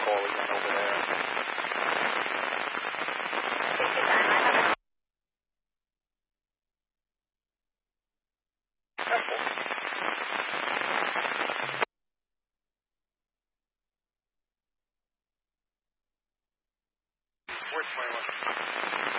call again over there. Take your time. I have a Where's my